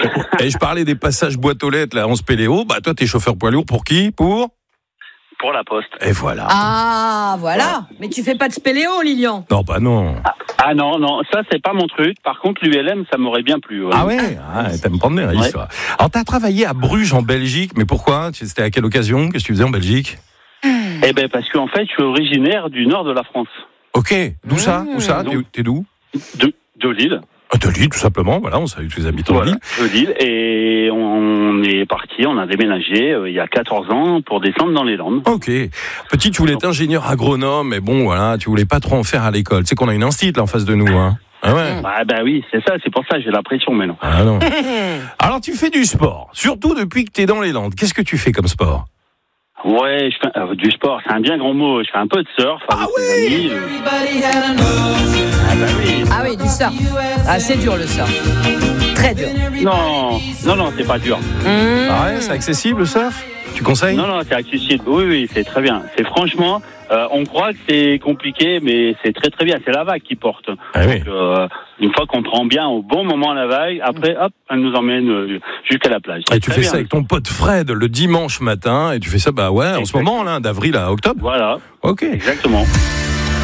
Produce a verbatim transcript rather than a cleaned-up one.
Et je parlais des passages boîte aux lettres là en spéléo. Bah toi t'es chauffeur poids lourd pour qui? Pour Pour la poste. Et voilà. Ah, voilà. Mais tu fais pas de spéléo, Lilian. Non, bah non. Ah, ah non, non, ça c'est pas mon truc. Par contre, l'U L M, ça m'aurait bien plu. Ouais. Ah ouais, ah, t'aimes prendre des risques. Ouais. Alors t'as travaillé à Bruges en Belgique, mais pourquoi? C'était à quelle occasion? Qu'est-ce que tu faisais en Belgique? Eh ben parce qu'en fait, je suis originaire du nord de la France. Ok, d'où ça? Où ça? T'es, t'es d'où? De, de Lille. De Lille, tout simplement. Voilà, on salue tous les habitants Voilà, de Lille. de Lille. Et on est parti, on a déménagé euh, il y a quatorze ans pour descendre dans les Landes. Ok. Petit, tu voulais être ingénieur agronome, mais bon, voilà, tu voulais pas trop en faire à l'école. Tu sais qu'on a une institut là en face de nous, hein. Ah ouais. Bah, bah oui, c'est ça, c'est pour ça que j'ai la pression maintenant. Ah non. Alors tu fais du sport, surtout depuis que t'es dans les Landes. Qu'est-ce que tu fais comme sport? Ouais, je fais euh, du sport, c'est un bien grand mot. Je fais un peu de surf avec Ah mes oui amis. Ah bah oui. Ah oui, du surf. Ah, c'est dur le surf. Très dur. Non, non, non, c'est pas dur. Mmh. Ah ouais, c'est accessible le surf? Tu conseilles? Non, non, c'est accessible. Oui, oui, c'est très bien. C'est franchement, euh, on croit que c'est compliqué, mais c'est très très bien. C'est la vague qui porte. Ah oui. Donc, euh, une fois qu'on prend bien au bon moment la vague, après, hop, elle nous emmène euh, jusqu'à la plage. Et C'est tu très fais bien. ça avec ton pote Fred le dimanche matin, et tu fais ça, bah ouais, en ce moment là, d'avril à octobre. Voilà. Ok. Exactement.